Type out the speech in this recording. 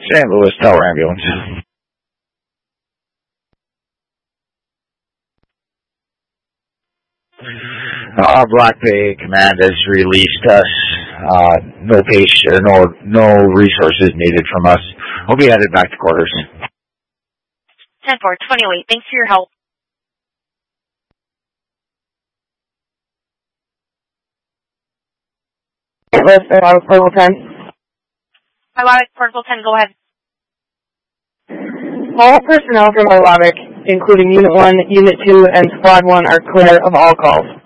St. Louis Tower Ambulance. Black Bay Command has released us. No patient, no resources needed from us. We'll be headed back to quarters. 10-4, 28. Thanks for your help. Portable 10. Ilovic, Portable 10, go ahead. All personnel from Ilovic, including Unit 1, Unit 2, and Squad 1, are clear of all calls.